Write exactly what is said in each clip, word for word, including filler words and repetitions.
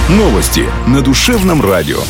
Новости на душевном радио.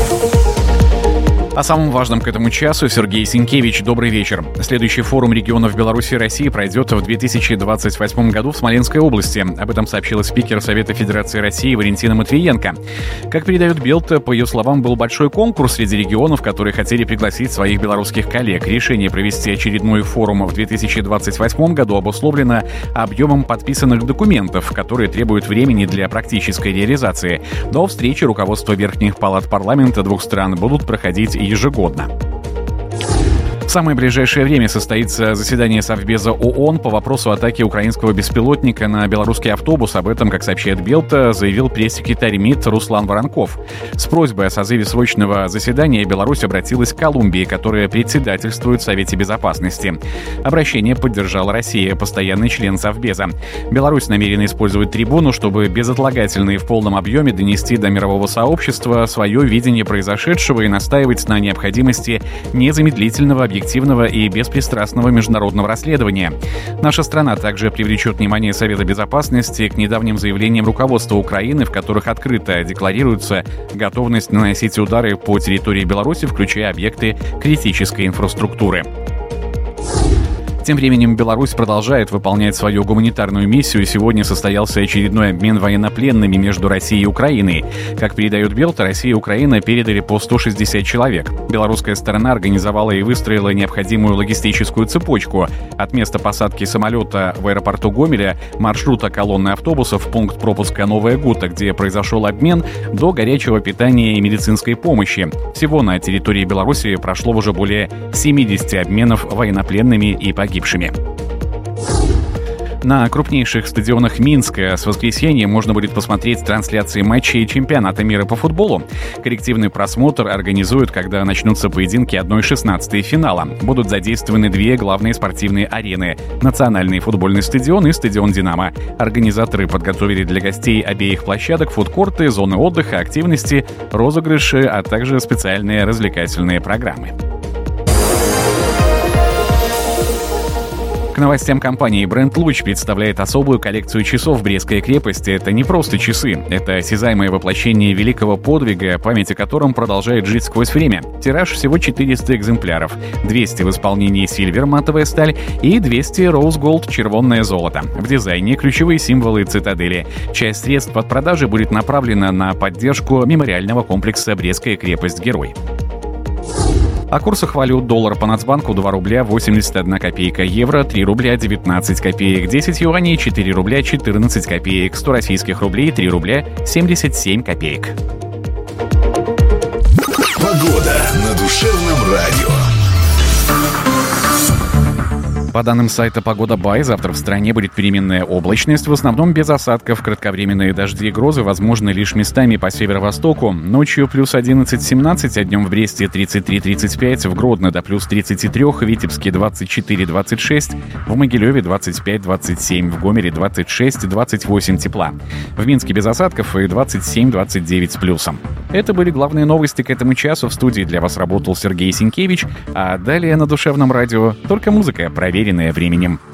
О самом важном к этому часу Сергей Сенкевич. Добрый вечер. Следующий форум регионов Беларуси и России пройдет в две тысячи двадцать восьмом году в Смоленской области. Об этом сообщила спикер Совета Федерации России Валентина Матвиенко. Как передает Белт, по ее словам, был большой конкурс среди регионов, которые хотели пригласить своих белорусских коллег. Решение провести очередной форум в две тысячи двадцать восьмом году обусловлено объемом подписанных документов, которые требуют времени для практической реализации. До встречи руководства верхних палат парламента двух стран будут проходить ежегодно. В самое ближайшее время состоится заседание Совбеза ООН по вопросу атаки украинского беспилотника на белорусский автобус. Об этом, как сообщает Белта, заявил пресс-секретарь МИД Руслан Воронков. С просьбой о созыве срочного заседания Беларусь обратилась к Колумбии, которая председательствует в Совете Безопасности. Обращение поддержала Россия, постоянный член Совбеза. Беларусь намерена использовать трибуну, чтобы безотлагательно и в полном объеме донести до мирового сообщества свое видение произошедшего и настаивать на необходимости незамедлительного объективного объективного и беспристрастного международного расследования. Наша страна также привлечет внимание Совета Безопасности к недавним заявлениям руководства Украины, в которых открыто декларируется готовность наносить удары по территории Беларуси, включая объекты критической инфраструктуры. Тем временем Беларусь продолжает выполнять свою гуманитарную миссию. Сегодня состоялся очередной обмен военнопленными между Россией и Украиной. Как передает Белта, Россия и Украина передали по сто шестьдесят человек. Белорусская сторона организовала и выстроила необходимую логистическую цепочку. От места посадки самолета в аэропорту Гомеля, маршрута колонны автобусов, пункт пропуска Новая Гута, где произошел обмен, до горячего питания и медицинской помощи. Всего на территории Беларуси прошло уже более семидесяти обменов военнопленными и погибшими. На крупнейших стадионах Минска с воскресенья можно будет посмотреть трансляции матчей чемпионата мира по футболу. Коллективный просмотр организуют, когда начнутся поединки одна шестнадцатая финала. Будут задействованы две главные спортивные арены – Национальный футбольный стадион и стадион «Динамо». Организаторы подготовили для гостей обеих площадок фудкорты, зоны отдыха, активности, розыгрыши, а также специальные развлекательные программы. К новостям компании бренд «Луч» представляет особую коллекцию часов «Брестская крепость». Это не просто часы, это осязаемое воплощение великого подвига, память о котором продолжает жить сквозь время. Тираж всего четыреста экземпляров. двести в исполнении сильвер, матовая сталь, и двести роуз голд, червонное золото. В дизайне ключевые символы цитадели. Часть средств от продажи будет направлена на поддержку мемориального комплекса «Брестская крепость-Герой». О курсах валют: доллар по Нацбанку два рубля восемьдесят одна копейка, евро три рубля девятнадцать копеек, десять юаней четыре рубля четырнадцать копеек, сто российских рублей три рубля семьдесят семь копеек. Погода на душевном радио. По данным сайта «Погода Бай», завтра в стране будет переменная облачность, в основном без осадков. Кратковременные дожди и грозы возможны лишь местами по северо-востоку. Ночью плюс одиннадцать-семнадцать, а днем в Бресте тридцать три тридцать пять, в Гродно до плюс тридцать три, в Витебске двадцать четыре двадцать шесть, в Могилеве двадцать пять двадцать семь, в Гомеле двадцать шесть двадцать восемь тепла. В Минске без осадков и двадцать семь двадцать девять с плюсом. Это были главные новости к этому часу. В студии для вас работал Сергей Сенкевич, а далее на душевном радио только музыка, проверенная временем.